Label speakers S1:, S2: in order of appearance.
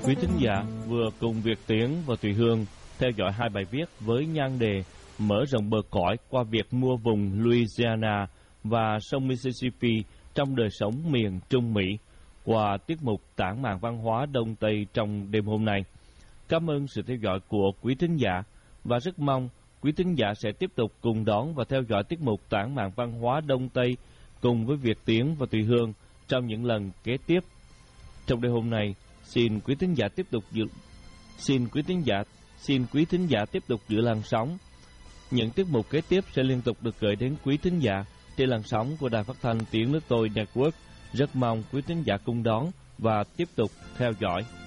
S1: Quý thính giả vừa cùng Việt Tiến và Thùy Hương theo dõi hai bài viết với nhan đề mở rộng bờ cõi qua việc mua vùng Louisiana và sông Mississippi trong đời sống miền Trung Mỹ qua tiết mục Tản mạn văn hóa Đông Tây trong đêm hôm nay. Cảm ơn sự theo dõi của quý thính giả và rất mong quý thính giả sẽ tiếp tục cùng đón và theo dõi tiết mục Tản mạn văn hóa Đông Tây cùng với Việt Tiến và Thùy Hương trong những lần kế tiếp. Trong đêm hôm nay, xin quý thính giả tiếp tục giữ làn sóng. Những tiết mục kế tiếp sẽ liên tục được gửi đến quý thính giả trên làn sóng của Đài Phát thanh Tiếng Nước Tôi Network. Rất mong quý thính giả cùng đón và tiếp tục theo dõi.